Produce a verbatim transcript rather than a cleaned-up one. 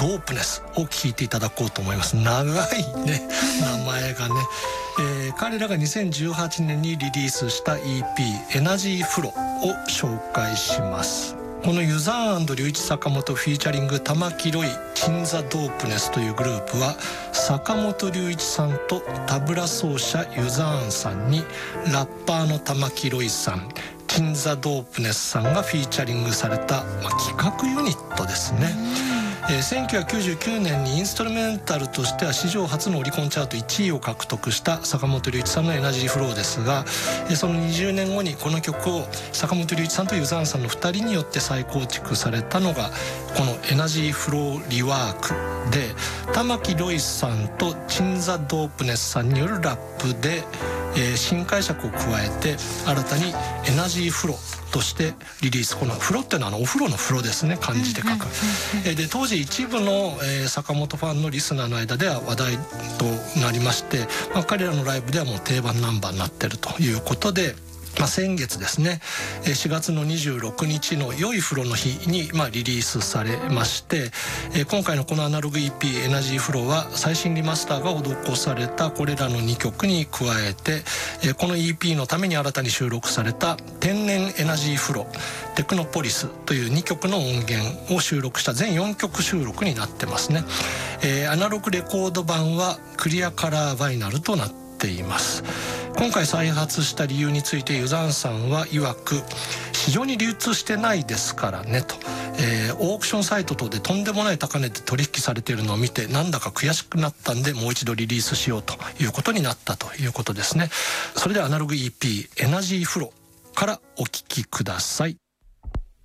ドープネスを聴いていただこうと思います。長いね名前がね、えー、彼らがにせんじゅうはちねんにリリースした イーピー エナジーフロを紹介します。このユザーン龍一坂本フィーチャリング玉木ロイチンザドープネスというグループは、坂本龍一さんとタブラ奏者ユザーンさんにラッパーの玉木ロイさん、チンザドープネスさんがフィーチャリングされた、まあ、企画ユニットですね。えー、せんきゅうひゃくきゅうじゅうきゅうねんにインストルメンタルとしては史上初のオリコンチャートいちいを獲得した坂本龍一さんのエナジーフローですが、えー、そのにじゅうねんごにこの曲を坂本龍一さんとユザーンさんのふたりによって再構築されたのがこのエナジーフローリワークで、玉木ロイさんとチンザドープネスさんによるラップで、えー、新解釈を加えて新たにエナジーフロとしてリリース。この風呂っていうのはあのお風呂の風呂ですね、漢字で書く。で当時一部の、えー、坂本ファンのリスナーの間では話題となりまして、まあ、彼らのライブではもう定番ナンバーになってるということで、まあ、先月ですねしがつのにじゅうろくにちの良い風呂の日に、まあ、リリースされまして、今回のこのアナログ イーピー エナジーフローは最新リマスターが施されたこれらのにきょくに加えて、この イーピー のために新たに収録された天然エナジーフローテクノポリスというにきょくの音源を収録した全よんきょく収録になってますね。アナログレコード版はクリアカラーバイナルとなっています。今回再発した理由についてユザーンさんは曰く、市場に流通してないですからねと、えー、オークションサイト等でとんでもない高値で取引されているのを見てなんだか悔しくなったんでもう一度リリースしようということになったということですね。それではアナログ イーピー エナジーフローからお聴きください。